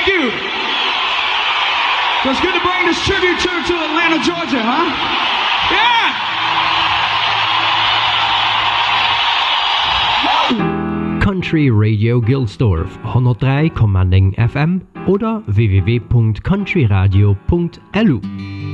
Thank you. So it's good to bring this tribute to Atlanta, Georgia, huh? Yeah! Country Radio Gilsdorf 103,9 FM oder www.countryradio.lu